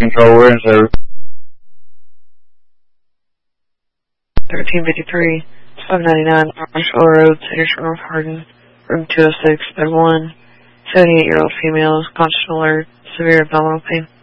control, we're in service. 1353, 599 Marshall Road, Cedar North Hardin, room 206, bed 1, 78-year-old female, conscious alert, severe abdominal pain.